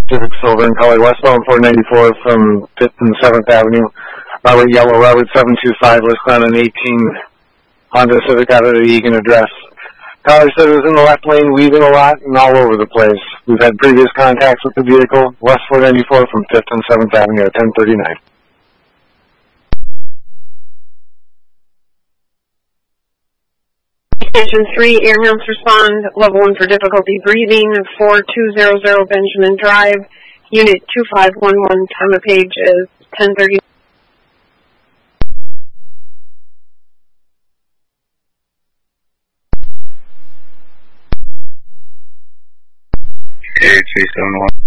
Pacific Silver in color, westbound 494 from 5th and 7th Avenue. Robert Yellow, Robert 725, listed on an 18 Honda Civic out of the Eagan address. Caller said it was in the left lane, weaving a lot, and all over the place. We've had previous contacts with the vehicle, west 494 from 5th and 7th Avenue at 1039. Station 3, air hounds respond, level 1 for difficulty breathing, 4200 Benjamin Drive, unit 2511, time of page is 10:30. Okay, 371.